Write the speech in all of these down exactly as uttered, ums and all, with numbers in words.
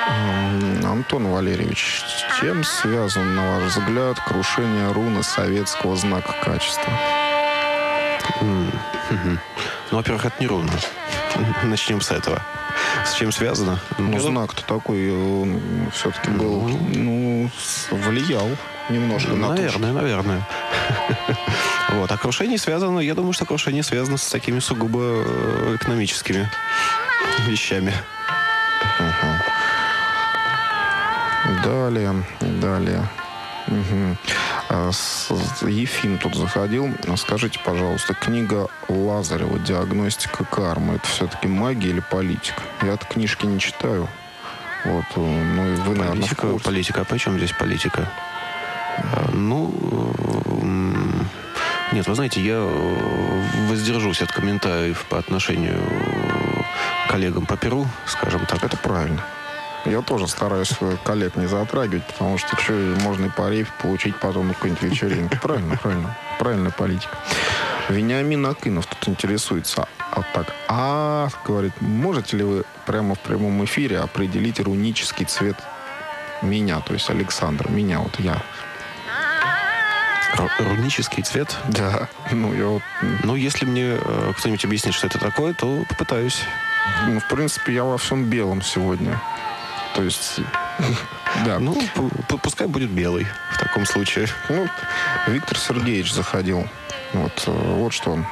Антон Валерьевич, с чем связано, на ваш взгляд, крушение руны советского знака качества? Mm-hmm. Ну, во-первых, это не руна. Начнем с этого. С чем связано? Ну, ну знак-то такой, он все-таки был, ну, влиял немножко на то, Наверное, наверное. Вот. А крушение связано, я думаю, что крушение связано с такими сугубо экономическими вещами. Угу. Далее, далее. Угу. Ефим тут заходил. Скажите, пожалуйста, книга Лазарева «Диагностика кармы» — это все-таки магия или политика? Я-то книжки не читаю. Вот, ну и вы, политика, наверное, в курсе. Политика. А при чем здесь политика? Ну, нет, вы знаете, я воздержусь от комментариев по отношению к коллегам по Перу, скажем так. Это правильно. Я тоже стараюсь коллег не затрагивать, потому что что, можно и по рейфу получить потом на какой-нибудь вечеринке. Правильно, правильно. Правильная политика. Вениамин Акинов тут интересуется. А так, а, говорит, можете ли вы прямо в прямом эфире определить рунический цвет меня, то есть Александр, меня, вот я. Рунический цвет? Да. Ну, я вот... ну, если мне э, кто-нибудь объяснит, что это такое, то попытаюсь. Ну, в принципе, я во всем белом сегодня. То есть, да. Ну, пускай будет белый в таком случае. Ну, Виктор Сергеевич заходил. Вот, вот что он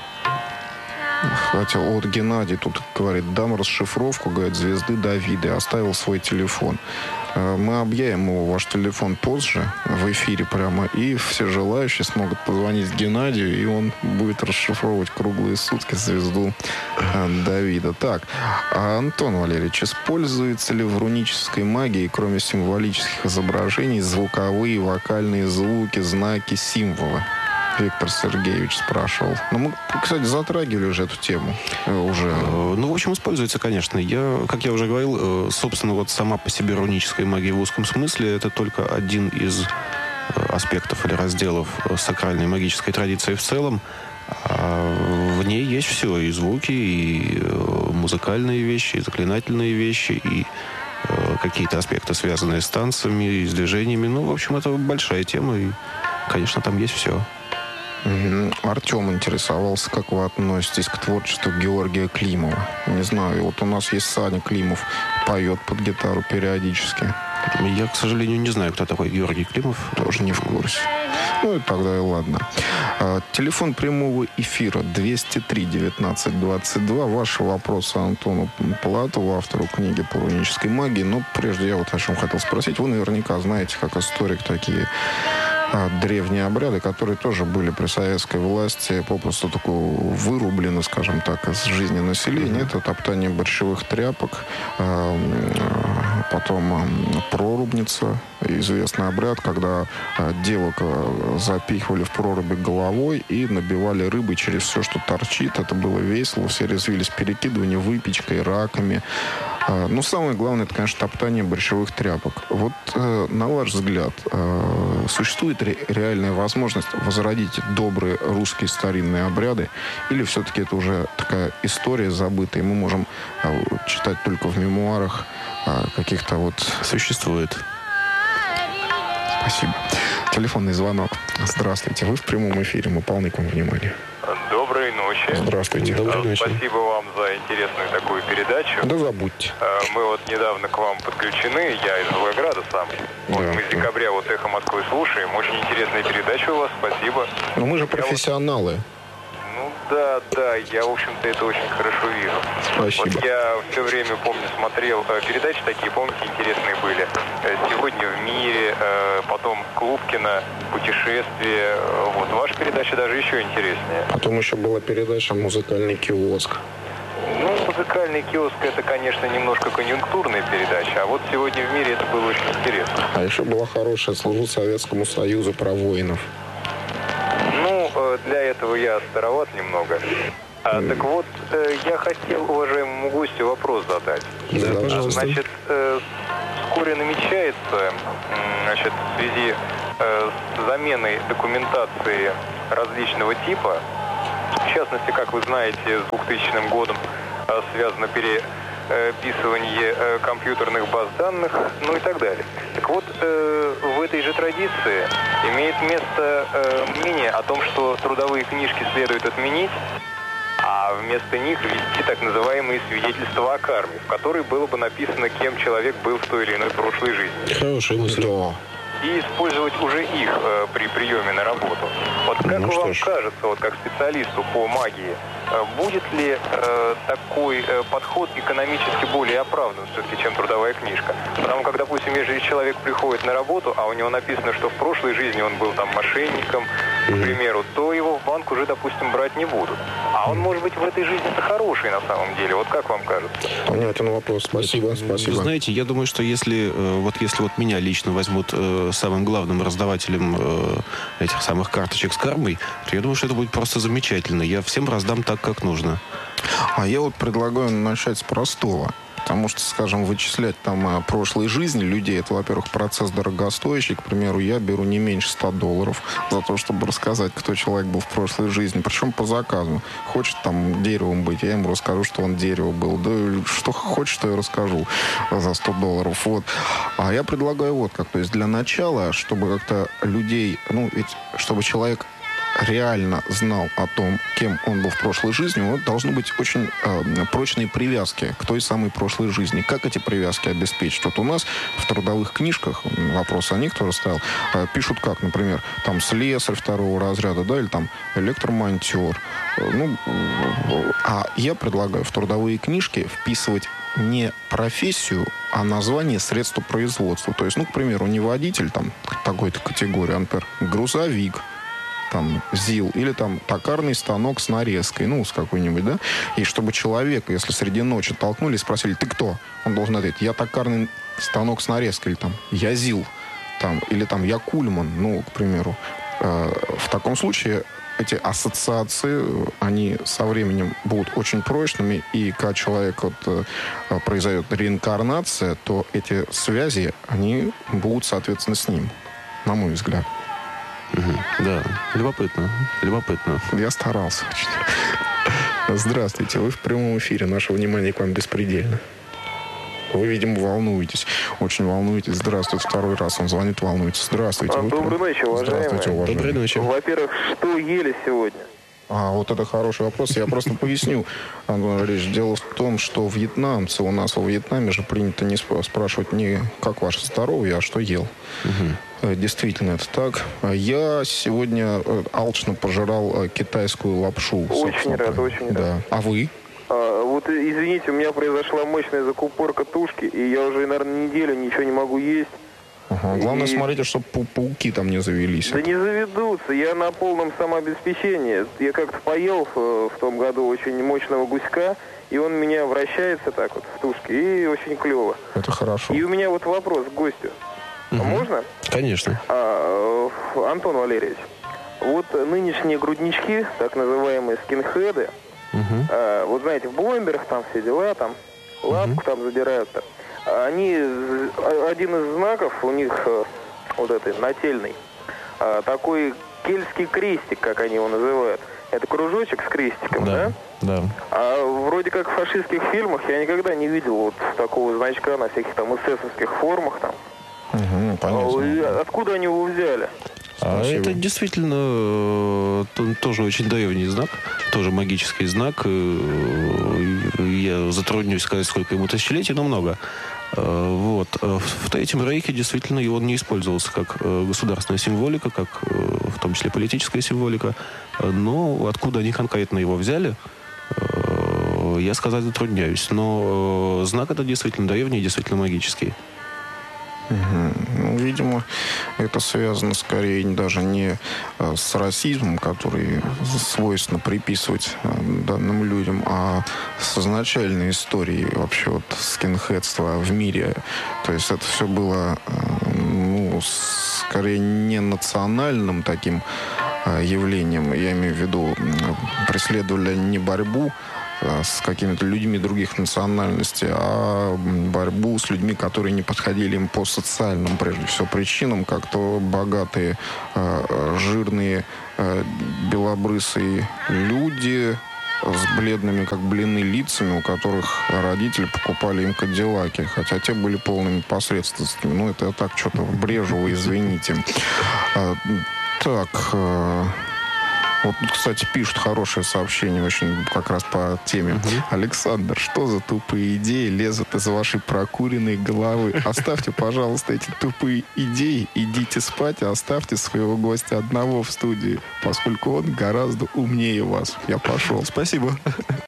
хотел. Вот Геннадий тут говорит, дам расшифровку, говорит, звезды Давида. Оставил свой телефон. Мы объявим его, ваш телефон, позже в эфире прямо, и все желающие смогут позвонить Геннадию, и он будет расшифровывать круглые сутки звезду Давида. Так, а Антон Валерьевич, используется ли в рунической магии, кроме символических изображений, звуковые, вокальные звуки, знаки, символы? Виктор Сергеевич спрашивал. Ну, мы, кстати, затрагивали уже эту тему. Уже. Ну, в общем, используется, конечно. Я, как я уже говорил, собственно, вот сама по себе руническая магия в узком смысле это только один из аспектов или разделов сакральной магической традиции в целом. А в ней есть все. И звуки, и музыкальные вещи, и заклинательные вещи, и какие-то аспекты, связанные с танцами, и с движениями. Ну, в общем, это большая тема, и, конечно, там есть все. Артем интересовался, как вы относитесь к творчеству Георгия Климова. Не знаю, вот у нас есть Саня Климов, поет под гитару периодически. Я, к сожалению, не знаю, кто такой Георгий Климов. Тоже не в курсе. Ну и тогда и ладно. А, телефон прямого эфира двести три девятнадцать двадцать два. Ваши вопросы Антону Платову, автору книги по рунической магии. Но прежде я вот о чем хотел спросить. Вы наверняка знаете, как историк, такие древние обряды, которые тоже были при советской власти попросту такое вырублены, скажем так, из жизни населения. Mm-hmm. Это топтание борщевых тряпок, потом прорубница, известный обряд, когда девок запихивали в проруби головой и набивали рыбой через все, что торчит. Это было весело, все резвились перекидывание выпечкой, раками. Но самое главное, это, конечно, топтание борщевых тряпок. Вот, э, на ваш взгляд, э, существует ре- реальная возможность возродить добрые русские старинные обряды? Или все-таки это уже такая история забытая, и мы можем э, читать только в мемуарах э, каких-то вот... Существует. Спасибо. Телефонный звонок. Здравствуйте. Вы в прямом эфире. Мы полны к вам внимания. Доброй ночи. Здравствуйте. Доброй ночи. Спасибо вам за интересную такую передачу. Да забудьте. Мы вот недавно к вам подключены, я из Волгограда сам. Вот Да. мы с декабря вот «Эхо Москвы» слушаем. Очень интересная передача у вас, спасибо. Но мы же профессионалы. Вот, ну да, да, я, в общем-то, это очень хорошо вижу. Спасибо. Вот я все время, помню, смотрел э, передачи такие, помните, интересные были. Э, «Сегодня в мире», э, потом «Клубкина», «Путешествие». Э, вот, ваша передача даже еще интереснее. Потом еще была передача «Музыкальный киоск». Ну, «Музыкальный киоск» — это, конечно, немножко конъюнктурная передача, а вот «Сегодня в мире» это было очень интересно. А еще была хорошая «Служу Советскому Союзу» про воинов. Ну, э, для этого я староват немного. А, так вот, э, я хотел уважаемому гостю вопрос задать. Да, пожалуйста. Значит, э, вскоре намечается, м, значит, в связи э, с заменой документации различного типа, в частности, как вы знаете, с двухтысячным годом э, связано пере, э, описывание э, компьютерных баз данных, ну и так далее. Так вот, э, в этой же традиции имеет место э, мнение о том, что трудовые книжки следует отменить, а вместо них ввести так называемые свидетельства о карме, в которой было бы написано, кем человек был в той или иной прошлой жизни. Хорошая мысль. Да. И использовать уже их э, при приеме на работу. Вот как Ну, вам что ж. кажется, вот как специалисту по магии, э, будет ли э, такой э, подход экономически более оправдан все-таки, чем трудовая книжка? Потому как, допустим, если человек приходит на работу, а у него написано, что в прошлой жизни он был там мошенником, к примеру, то его в банк уже, допустим, брать не будут. А он, может быть, в этой жизни-то хороший на самом деле. Вот как вам кажется? Понятен вопрос. Спасибо, спасибо. Вы знаете, я думаю, что если э, вот если вот меня лично возьмут э, самым главным раздавателем э, этих самых карточек с кармой, то я думаю, что это будет просто замечательно. Я всем раздам так, как нужно. А я вот предлагаю начать с простого. Потому что, скажем, вычислять там прошлые жизни людей, это, во-первых, процесс дорогостоящий. К примеру, я беру не меньше ста долларов за то, чтобы рассказать, кто человек был в прошлой жизни. Причем по заказу. Хочет там деревом быть, я ему расскажу, что он дерево был. Да что хочет, что я расскажу за сто долларов. Вот. А я предлагаю вот как. То есть для начала, чтобы как-то людей, ну, ведь чтобы человек реально знал о том, кем он был в прошлой жизни, вот должны быть очень э, прочные привязки к той самой прошлой жизни. Как эти привязки обеспечить? Вот у нас в трудовых книжках, вопрос о них тоже ставил, э, пишут как, например, там слесарь второго разряда, да, или там электромонтер. Э, ну, э, а я предлагаю в трудовые книжки вписывать не профессию, а название средства производства. То есть, ну, к примеру, не водитель там такой-то категории, а, например, грузовик, там, ЗИЛ, или там токарный станок с нарезкой, ну, с какой-нибудь, да, и чтобы человека, если среди ночи толкнули и спросили, ты кто? Он должен ответить, я токарный станок с нарезкой, или там, я ЗИЛ, там, или там, я Кульман, ну, к примеру. Э, в таком случае эти ассоциации, они со временем будут очень прочными, и когда человек вот, э, произойдет реинкарнация, то эти связи, они будут, соответственно, с ним, на мой взгляд. Угу. Да, любопытно, любопытно. Я старался очень. Здравствуйте, вы в прямом эфире. Наше внимание к вам беспредельно. Вы, видимо, волнуетесь. Очень волнуетесь. Здравствуйте. Второй раз он звонит, волнуется. Здравствуйте. А, доброй ночи, уважаемые. Здравствуйте, уважаемые. Доброй ночи. Во-первых, что ели сегодня? А, вот это хороший вопрос. Я просто поясню, Антон Валерьевич. Дело в том, что вьетнамцы, у нас во Вьетнаме же принято не спрашивать не как ваше здоровье, а что ел. Угу. Действительно, это так. Я сегодня алчно пожирал китайскую лапшу. Очень рад, очень да. рад. А вы? А, вот, извините, у меня произошла мощная закупорка тушки, и я уже, наверное, неделю ничего не могу есть. Ага. Главное, и... смотрите, чтобы пау- пауки там не завелись. Да не заведутся. Я на полном самообеспечении. Я как-то поел в, в том году очень мощного гуська, и он меня вращается так вот в тушке, и очень клево. Это хорошо. И у меня вот вопрос к гостю. Угу. Можно? Конечно. А, Антон Валерьевич, вот нынешние груднички, так называемые скинхеды, Угу. а, вот знаете, в бомберах там все дела, там лапку угу. там задирают. -то. Они, один из знаков у них, вот этой, нательный, такой кельтский крестик, как они его называют. Это кружочек с крестиком, да? Да. А вроде как в фашистских фильмах я никогда не видел вот такого значка на всяких там эсэсовских формах там. Угу, понятно. Откуда они его взяли? А это действительно э, тоже очень древний знак, тоже магический знак. Э, я затруднюсь сказать, сколько ему тысячелетий, но много. Э, вот. В Третьем Рейхе действительно он не использовался как э, государственная символика, как э, в том числе политическая символика. Но откуда они конкретно его взяли, э, я сказать затрудняюсь. Но э, знак это действительно древний и действительно магический. Угу. Ну, видимо, это связано скорее даже не э, с расизмом, который свойственно приписывать э, данным людям, а с изначальной историей вообще вот скинхедства в мире. То есть это все было э, ну, скорее не национальным таким э, явлением. Я имею в виду, э, преследовали не борьбу с какими-то людьми других национальностей, а борьбу с людьми, которые не подходили им по социальным, прежде всего, причинам, как то богатые, жирные, белобрысые люди, с бледными, как блины, лицами, у которых родители покупали им кадиллаки, хотя те были полными посредственностями. Ну, это я так что-то брежу, вы извините. А, так... Вот, кстати, пишут хорошее сообщение очень как раз по теме. Uh-huh. Александр, что за тупые идеи лезут из вашей прокуренной головы? Оставьте, пожалуйста, эти тупые идеи, идите спать, и оставьте своего гостя одного в студии, поскольку он гораздо умнее вас. Я пошел. Спасибо.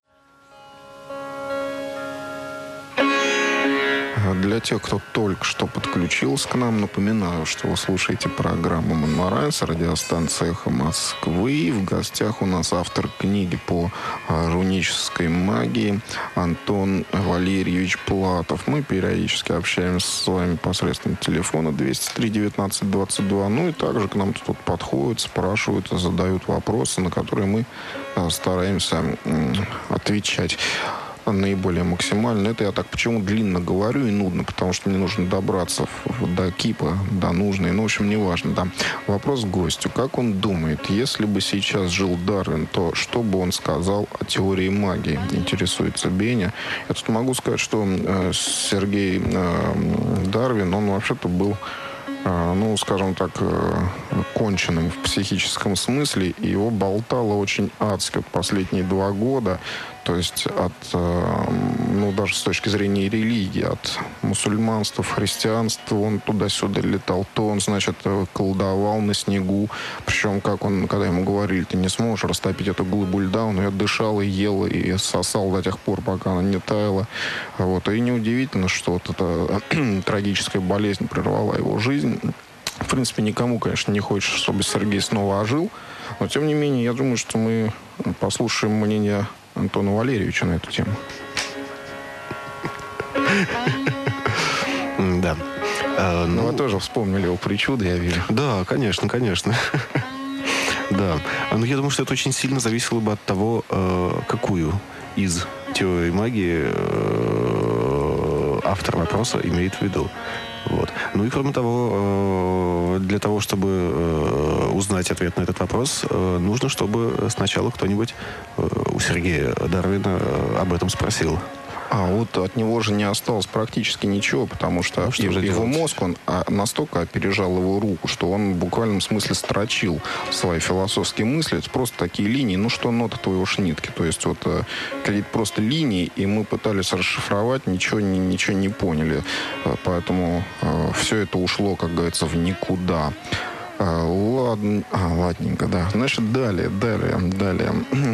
Для тех, кто только что подключился к нам, напоминаю, что вы слушаете программу «Монмораль» с радиостанции «Эхо Москвы». В гостях у нас автор книги по рунической магии Антон Валерьевич Платов. Мы периодически общаемся с вами посредством телефона двести три девятнадцать двадцать два. Ну и также к нам тут подходят, спрашивают, задают вопросы, на которые мы стараемся отвечать наиболее максимально. Это я так почему длинно говорю и нудно, потому что мне нужно добраться до кипа, до нужной. Ну, в общем, неважно. Да. Вопрос к гостю. Как он думает, если бы сейчас жил Дарвин, то что бы он сказал о теории магии? Интересуется Беня. Я тут могу сказать, что э, Сергей э, Дарвин, он вообще-то был э, ну, скажем так, э, конченным в психическом смысле, и его болтало очень адски последние два года. То есть от, ну, даже с точки зрения религии, от мусульманства в христианство, он туда-сюда летал, то он, значит, колдовал на снегу. Причем, как он, когда ему говорили, ты не сможешь растопить эту глыбу льда, он ее дышал и ел, и сосал до тех пор, пока она не таяла. Вот. И неудивительно, что вот эта трагическая болезнь прервала его жизнь. В принципе, никому, конечно, не хочется, чтобы Сергей снова ожил. Но, тем не менее, я думаю, что мы послушаем мнение Антона Валерьевича на эту тему. Да. Ну, вы тоже вспомнили его причуды, я вижу. Да, конечно, конечно. Да. Но я думаю, что это очень сильно зависело бы от того, какую из теорий магии автор вопроса имеет в виду. Вот. Ну и кроме того, для того, чтобы узнать ответ на этот вопрос, нужно, чтобы сначала кто-нибудь у Сергея Дарвина об этом спросил. А вот от него же не осталось практически ничего, потому что, ну, что его делать? Мозг, он настолько опережал его руку, что он в буквальном смысле строчил свои философские мысли. Это просто такие линии, ну что нота твоего шнитки. То есть вот какие-то просто линии, и мы пытались расшифровать, ничего, ничего не поняли. Поэтому все это ушло, как говорится, в никуда. Ладно, а, ладненько, да. Значит, далее, далее, далее.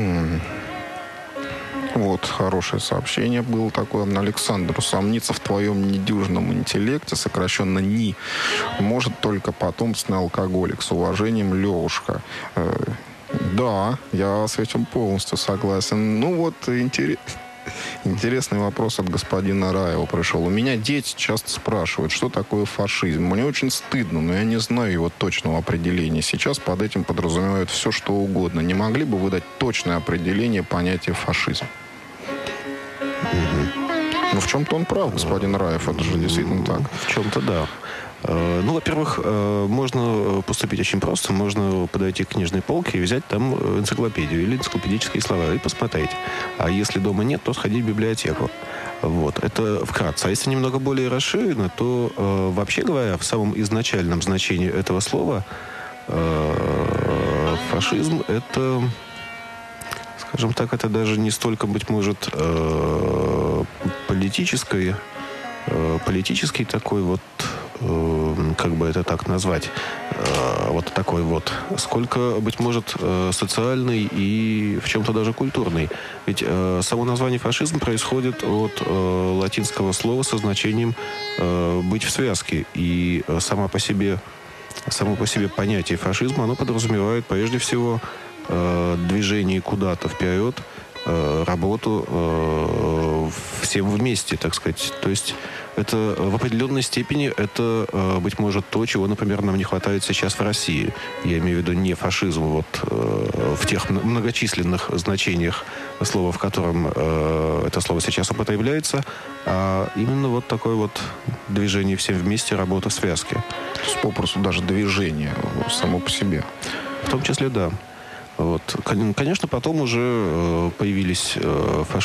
Вот, хорошее сообщение было такое. Александр, усомниться в твоем недюжном интеллекте, сокращенно НИ, может только потомственный алкоголик. С уважением, Левушка. Э, да, я с этим полностью согласен. Ну вот, интересно. Интересный вопрос от господина Раева пришел. У меня дети часто спрашивают, что такое фашизм. Мне очень стыдно, но я не знаю его точного определения. Сейчас под этим подразумевают все, что угодно. Не могли бы вы дать точное определение понятия фашизм? Угу. Ну, в чем-то он прав, господин Раев. Это же действительно так. В чем-то да. Ну, во-первых, можно поступить очень просто. Можно подойти к книжной полке и взять там энциклопедию или энциклопедические слова и посмотреть. А если дома нет, то сходить в библиотеку. Вот. Это вкратце. А если немного более расширенно, то, вообще говоря, в самом изначальном значении этого слова фашизм — это, скажем так, это даже не столько, быть может, политический, политический такой вот, как бы это так назвать, вот такой вот, сколько, быть может, социальный и в чем-то даже культурный. Ведь само название фашизм происходит от латинского слова со значением «быть в связке». И само по себе, само по себе понятие фашизма, оно подразумевает прежде всего движение куда-то вперед, работу всем вместе, так сказать. То есть это в определенной степени это, быть может, то, чего, например, нам не хватает сейчас в России. Я имею в виду не фашизм вот, в тех многочисленных значениях слова, в котором это слово сейчас употребляется, а именно вот такое вот движение всем вместе, работа в связке. То есть попросту даже движение само по себе. В том числе, да. Вот. Конечно, потом уже появились